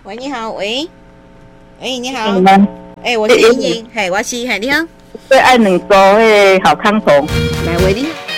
喂，你好，喂，哎，你好， 你们哎，我是莹莹，嘿，我是，嘿，你好， 最爱两组迄个好康头。 来，喂，你好。